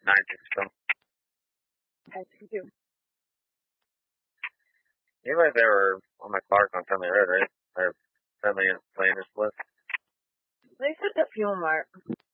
I think so. I think too. Anyway, they were on my cars on Friendly Road, right? Or Friendly and Flanders Bliss. They said the Fuel Mart.